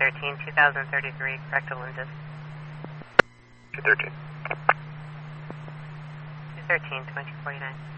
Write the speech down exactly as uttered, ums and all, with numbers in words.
thirteen, two thousand thirty-three, correct to Lindis. two thirteen. two thirteen, twenty forty-nine.